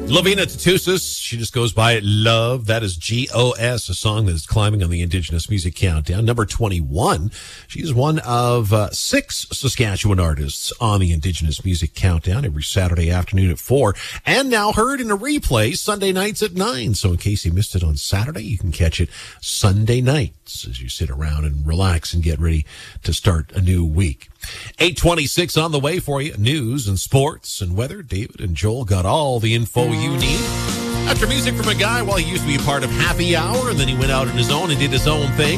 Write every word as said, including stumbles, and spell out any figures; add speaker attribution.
Speaker 1: Lavina Tatusis, she just goes by Love. That is G O S, a song that is climbing on the Indigenous Music Countdown. Number twenty-one. She's one of uh, six Saskatchewan artists on the Indigenous Music Countdown every Saturday afternoon at four. And now heard in a replay Sunday nights at nine. So in case you missed it on Saturday, you can catch it Sunday nights as you sit around and relax and get ready to start a new week. eight twenty-six on the way for you. News and sports and weather. David and Joel got all the info you need. After music from a guy, well, he used to be a part of Happy Hour, and then he went out on his own and did his own thing.